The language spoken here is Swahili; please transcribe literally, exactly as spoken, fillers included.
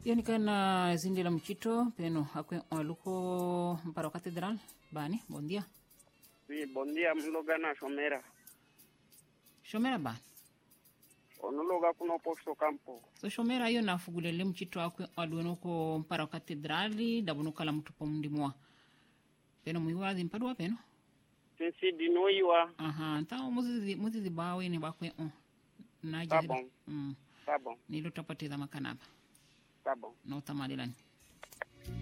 Yani kana zindila mchito peno akwe aluko mparo catedral bani bom dia. Sí, bom dia, mloga na Shomera. Shomera ba. Onuloga kuno posto campo. So Shomera yo nafugulele mchito akwe alueno ko mparo catedrali dabuno kala mtupo mndimwa. Peno muiwazi mpadwa peno. Sinsi dinoiwa. Aha, nta muzizi muzizi bawe ni bakwe on. Naje. Tá bom. Mm. Tá bom. Nilo tapateza makanaba. Tá bom. No tamalilani.